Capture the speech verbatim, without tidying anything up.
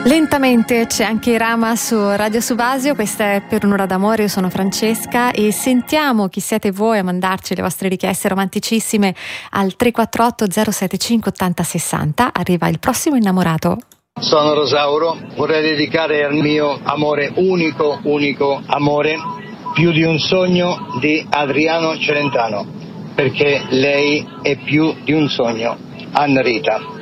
Lentamente c'è anche Irama su Radio Subasio, questa è Per un'ora d'amore, io sono Francesca e sentiamo chi siete voi a mandarci le vostre richieste romanticissime al tre quattro otto zero sette cinque ottanta sessanta. Arriva il prossimo innamorato. Sono Rosauro, vorrei dedicare al mio amore, unico, unico amore, più di un sogno, di Adriano Celentano, perché lei è più di un sogno. Anna Rita.